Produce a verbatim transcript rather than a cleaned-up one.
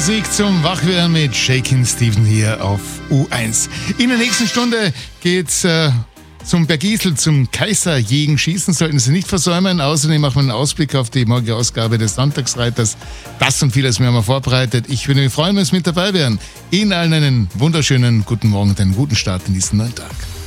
Musik zum Wachwerden mit Shakin' Stephen hier auf U eins. In der nächsten Stunde geht's äh, zum Bergisel, zum Kaiserjägen-Schießen. Sollten Sie nicht versäumen. Außerdem machen wir einen Ausblick auf die morgige Ausgabe des Sonntagsreiters. Das und vieles mehr haben wir vorbereitet. Ich würde mich freuen, wenn Sie mit dabei wären. Ihnen allen einen wunderschönen guten Morgen und einen guten Start in diesen neuen Tag.